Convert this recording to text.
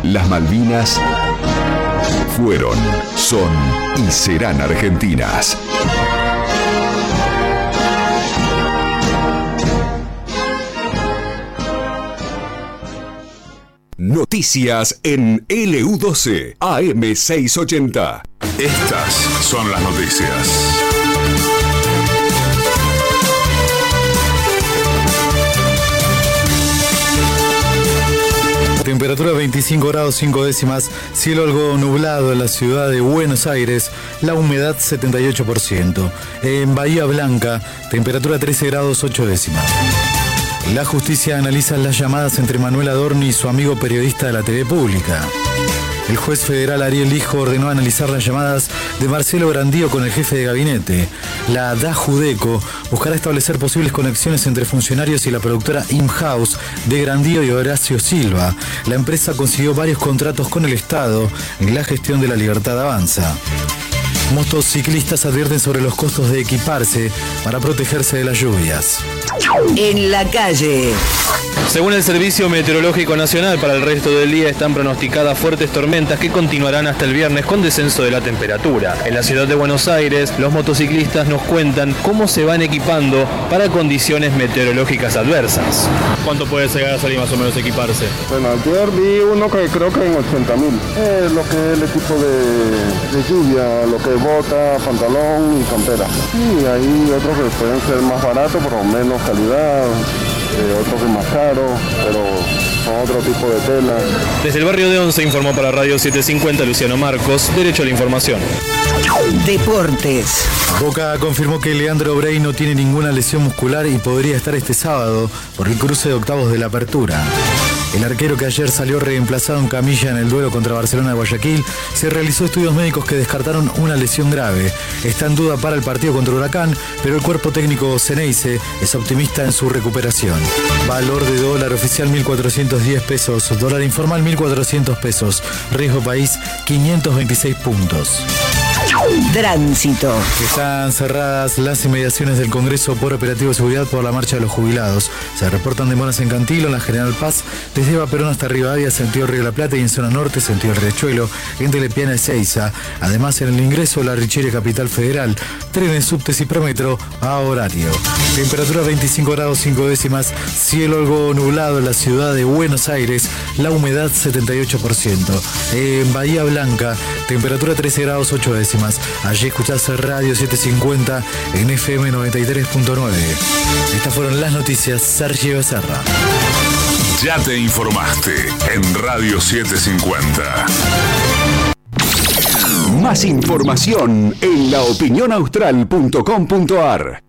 Las Malvinas fueron, son y serán argentinas. Noticias en LU12 AM 680. Estas son las noticias. Temperatura 25 grados 5 décimas, cielo algo nublado en la ciudad de Buenos Aires, la humedad 78%. En Bahía Blanca, temperatura 13 grados 8 décimas. La justicia analiza las llamadas entre Manuel Adorni y su amigo periodista de la TV Pública. El juez federal Ariel Lijo ordenó analizar las llamadas de Marcelo Grandío con el jefe de gabinete. La DAJUDECO buscará establecer posibles conexiones entre funcionarios y la productora InHouse de Grandío y Horacio Silva. La empresa consiguió varios contratos con el Estado en la gestión de la Libertad Avanza. Motociclistas advierten sobre los costos de equiparse para protegerse de las lluvias. En la calle. Según el Servicio Meteorológico Nacional, para el resto del día están pronosticadas fuertes tormentas que continuarán hasta el viernes con descenso de la temperatura. En la ciudad de Buenos Aires, los motociclistas nos cuentan cómo se van equipando para condiciones meteorológicas adversas. ¿Cuánto puede llegar a salir más o menos equiparse? Bueno, ayer vi uno que creo que en 80.000. Lo que es el equipo de lluvia, lo que es bota, pantalón y campera. Y hay otros que pueden ser más baratos, pero menos calidad. Otro que es más caro, pero son otro tipo de tela. Desde el barrio de Once informó para Radio 750 Luciano Marcos, Derecho a la Información. Deportes. Boca confirmó que Leandro Brey no tiene ninguna lesión muscular y podría estar este sábado por el cruce de octavos de la Apertura. El arquero que ayer salió reemplazado en camilla en el duelo contra Barcelona de Guayaquil se realizó estudios médicos que descartaron una lesión grave. Está en duda para el partido contra Huracán, pero el cuerpo técnico Ceneice es optimista en su recuperación. Valor de dólar oficial 1.410 pesos, dólar informal 1.400 pesos, riesgo país 526 puntos. Tránsito. Están cerradas las inmediaciones del Congreso por operativo de seguridad por la marcha de los jubilados. Se reportan demoras en Cantilo, en la General Paz, desde Eva Perón hasta Rivadavia, sentido Río de la Plata, y en zona norte, sentido Riachuelo, entre Lepiana y Ezeiza. Además, en el ingreso de la Richieri Capital Federal, trenes, subtes y prometro a horario. Temperatura 25 grados 5 décimas, cielo algo nublado en la ciudad de Buenos Aires, la humedad 78%. En Bahía Blanca, temperatura 13 grados 8 décimas. Allí escuchás Radio 750 en FM 93.9. Estas fueron las noticias. Sergio Becerra. Ya te informaste en Radio 750. Más información en laopinionaustral.com.ar.